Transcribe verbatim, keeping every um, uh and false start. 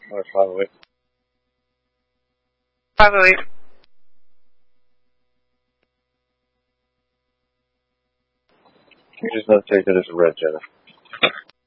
Or five oh eight. five oh eight. You just notate that it's a red, Jenna.